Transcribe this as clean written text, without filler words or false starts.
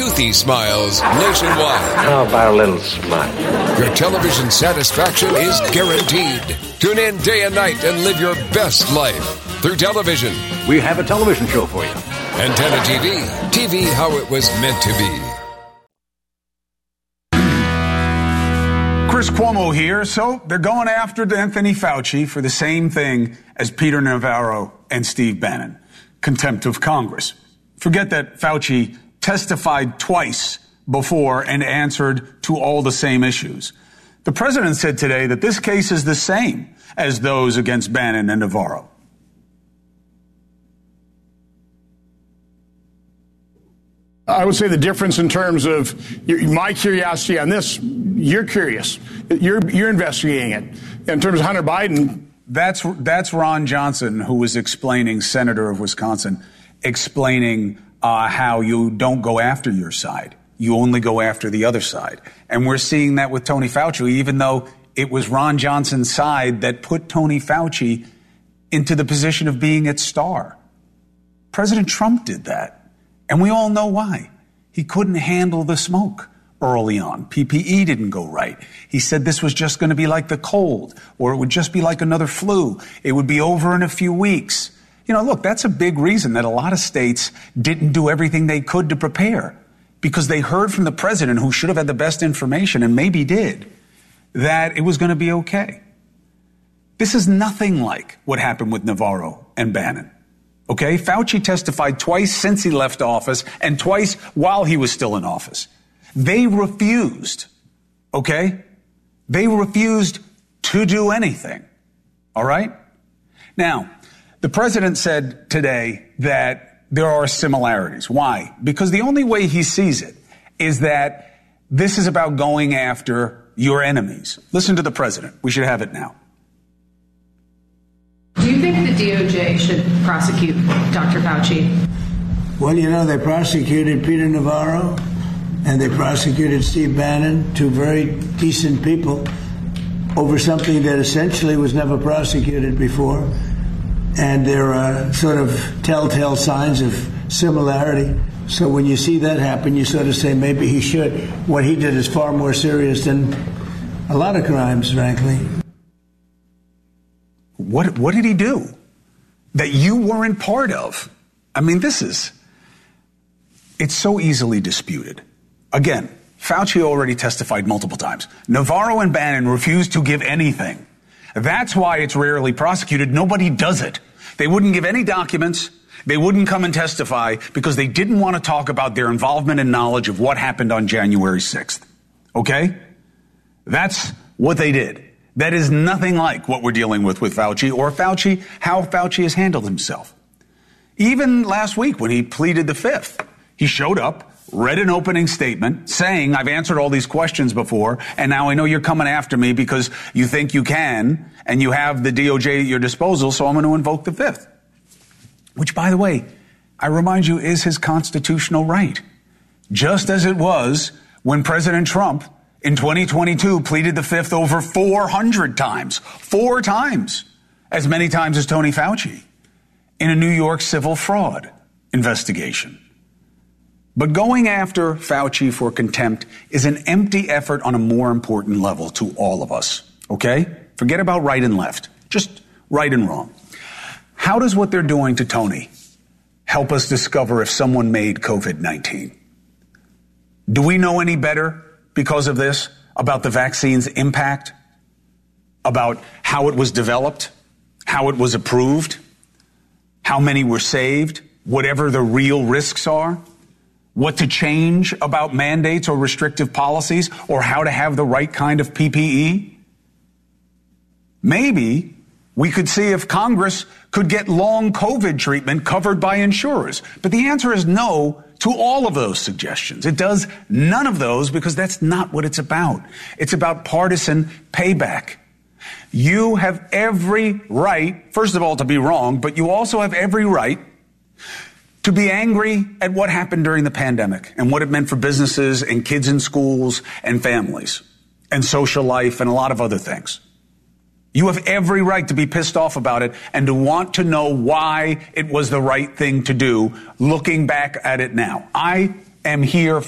toothy smiles nationwide. How about a little smile? Your television satisfaction is guaranteed. Tune in day and night and live your best life through television. We have a television show for you. Antenna TV. TV how it was meant to be. Chris Cuomo here. So they're going after Anthony Fauci for the same thing as Peter Navarro and Steve Bannon. Contempt of Congress. Forget that Fauci testified twice before and answered to all the same issues. The president said today that this case is the same as those against Bannon and Navarro. I would say the difference in terms of my curiosity on this, you're curious. You're investigating it. In terms of Hunter Biden. That's Ron Johnson, who was explaining, Senator of Wisconsin, explaining how you don't go after your side. You only go after the other side. And we're seeing that with Tony Fauci, even though it was Ron Johnson's side that put Tony Fauci into the position of being its star. President Trump did that. And we all know why. He couldn't handle the smoke early on. PPE didn't go right. He said this was just going to be like the cold, or it would just be like another flu. It would be over in a few weeks. You know, look, that's a big reason that a lot of states didn't do everything they could to prepare, because they heard from the president, who should have had the best information and maybe did, that it was going to be okay. This is nothing like what happened with Navarro and Bannon. Okay, Fauci testified twice since he left office and twice while he was still in office. They refused, okay? They refused to do anything, all right? Now, the president said today that there are similarities. Why? Because the only way he sees it is that this is about going after your enemies. Listen to the president. We should have it now. Do you think the DOJ should prosecute Dr. Fauci? Well, you know, they prosecuted Peter Navarro and they prosecuted Steve Bannon, two very decent people, over something that essentially was never prosecuted before. And there are sort of telltale signs of similarity. So when you see that happen, you sort of say maybe he should. What he did is far more serious than a lot of crimes, frankly. What did he do that you weren't part of? I mean, it's so easily disputed. Again, Fauci already testified multiple times. Navarro and Bannon refused to give anything. That's why it's rarely prosecuted. Nobody does it. They wouldn't give any documents. They wouldn't come and testify because they didn't want to talk about their involvement and knowledge of what happened on January 6th. Okay? That's what they did. That is nothing like what we're dealing with Fauci or how Fauci has handled himself. Even last week when he pleaded the Fifth, he showed up, read an opening statement saying, I've answered all these questions before, and now I know you're coming after me because you think you can, and you have the DOJ at your disposal, so I'm going to invoke the Fifth. Which, by the way, I remind you, is his constitutional right. Just as it was when President Trump in 2022 pleaded the Fifth over 400 times, 4 times, as many times as Tony Fauci, in a New York civil fraud investigation. But going after Fauci for contempt is an empty effort on a more important level to all of us, okay? Forget about right and left, just right and wrong. How does what they're doing to Tony help us discover if someone made COVID-19? Do we know any better because of this about the vaccine's impact, about how it was developed, how it was approved, how many were saved, whatever the real risks are, what to change about mandates or restrictive policies, or how to have the right kind of PPE? Maybe we could see if Congress could get long COVID treatment covered by insurers. But the answer is no to all of those suggestions. It does none of those because that's not what it's about. It's about partisan payback. You have every right, first of all, to be wrong, but you also have every right to be angry at what happened during the pandemic and what it meant for businesses and kids in schools and families and social life and a lot of other things. You have every right to be pissed off about it and to want to know why it was the right thing to do, looking back at it now. I am here